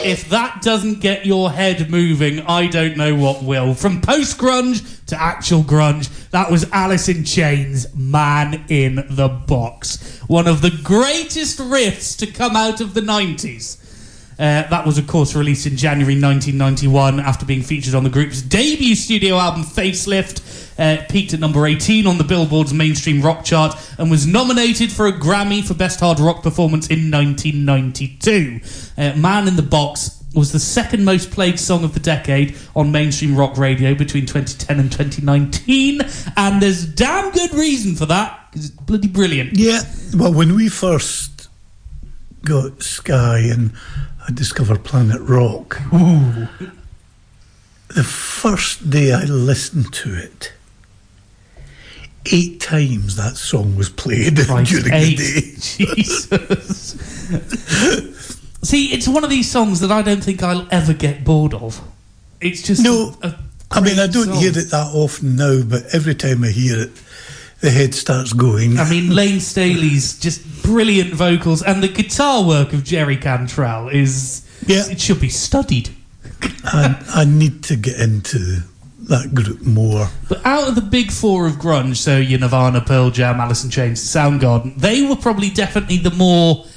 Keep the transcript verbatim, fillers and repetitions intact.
If that doesn't get your head moving, I don't know what will. From post-grunge to actual grunge, that was Alice in Chains' Man in the Box. One of the greatest riffs to come out of the nineties. Uh, that was, of course, released in January nineteen ninety-one after being featured on the group's debut studio album, Facelift. Uh, peaked at number eighteen on the Billboard's mainstream rock chart and was nominated for a Grammy for Best Hard Rock Performance in nineteen ninety-two. Uh, Man in the Box was the second most played song of the decade on mainstream rock radio between twenty ten and twenty nineteen, and there's damn good reason for that, because it's bloody brilliant. Yeah, well, when we first got Sky and I discovered Planet Rock, Ooh. the first day I listened to it, eight times that song was played Christ, during eight. the day. Jesus. See, it's one of these songs that I don't think I'll ever get bored of. It's just no. A, a I mean, I don't song. hear it that often now, but every time I hear it, the head starts going. I mean, Lane Staley's just brilliant vocals, and the guitar work of Jerry Cantrell is... Yeah. It should be studied. I, I need to get into that group more. But out of the big four of grunge, so your Nirvana, Pearl Jam, Alice in Chains, Soundgarden, they were probably definitely the more